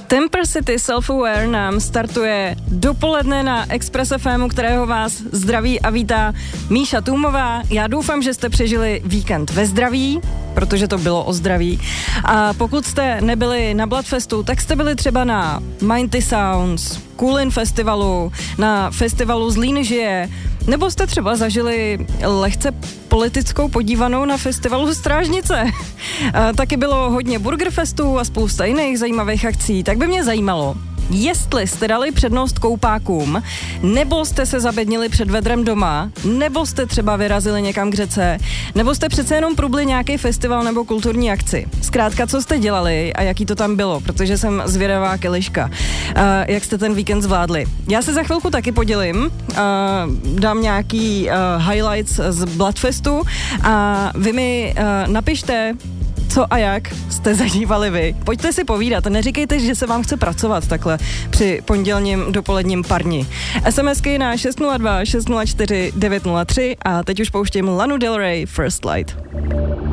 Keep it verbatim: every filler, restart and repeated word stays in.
Temper City Self-Aware nám startuje dopoledne na Express F M, kterého vás zdraví a vítá Míša Tůmová. Já doufám, že jste přežili víkend ve zdraví, protože to bylo o zdraví. A pokud jste nebyli na Bloodfestu, tak jste byli třeba na Mighty Sounds, Coolin Festivalu, na festivalu Zlín žije, nebo jste třeba zažili lehce politickou podívanou na festivalu Strážnice. A taky bylo hodně burgerfestů a spousta jiných zajímavých akcí, tak by mě zajímalo, jestli jste dali přednost koupákům, nebo jste se zabednili před vedrem doma, nebo jste třeba vyrazili někam k řece, nebo jste přece jenom prubli nějaký festival nebo kulturní akci. Zkrátka, co jste dělali a jaký to tam bylo, protože jsem zvědavá keliška. Uh, jak jste ten víkend zvládli. Já se za chvilku taky podělím, uh, dám nějaký uh, highlights z Bloodfestu a vy mi uh, napište, co a jak jste zažívali vy. Pojďte si povídat, neříkejte, že se vám chce pracovat takhle při pondělním dopoledním parni. SMSky na šest nula dva šest nula čtyři devět nula tři a teď už pouštím Lanu Del Rey First Light.